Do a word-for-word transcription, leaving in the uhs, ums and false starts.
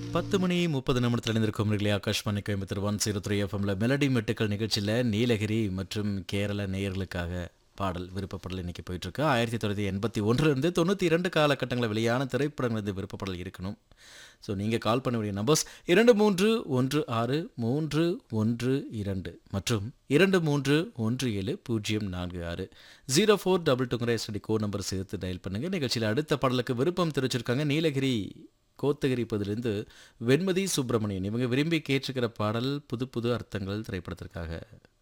பத்து மணி முப்பது நிமிடத்தில் இணைந்திருக்கும் நிகழ்ச்சி Akashvani Coimbatore one zero three எஃப்எம்ல மெலடி மெட்டுக்கள் நிகழ்ச்சியில் நீலகிரி மற்றும் கேரள நேயர்களுக்காக பாடல் விருப்பப்படல் இன்னைக்கு போயிட்டு இருக்கு. ஆயிரத்தி தொள்ளாயிரத்தி எண்பத்தி ஒன்றிலிருந்து தொண்ணூற்றி இரண்டு காலகட்டங்களில் வெளியான திரைப்படங்கள் இந்த விருப்பப்படல் இருக்கணும். ஸோ நீங்கள் கால் பண்ண வேண்டிய நம்பர்ஸ் இரண்டு மூன்று ஒன்று ஆறு மூன்று ஒன்று இரண்டு மற்றும் இரண்டு மூன்று ஒன்று ஏழு பூஜ்ஜியம் நான்கு ஆறு zero four double டூங்கிற ST code number சேர்த்து டயல் பண்ணுங்கள். நிகழ்ச்சியில் அடுத்த பாடலுக்கு விருப்பம் தெரிவிச்சிருக்காங்க நீலகிரி கோத்தகிரி பதிலிருந்து வெண்மதி சுப்பிரமணியன். இவங்க விரும்பி கேட்டிருக்கிற பாடல் புது புது அர்த்தங்கள் திரைப்படத்திற்காக.